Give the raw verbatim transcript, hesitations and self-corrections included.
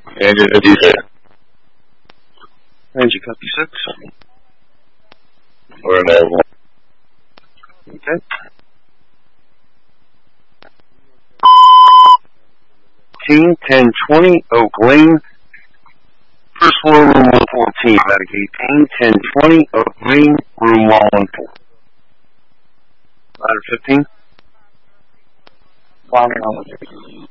Engine fifty-six. Engine fifty-six. We're in there. Okay. Team ten twenty Oak Lane. First floor, room one fourteen. Medicaid. Team ten twenty Oak Lane, room one fourteen. Ladder fifteen. One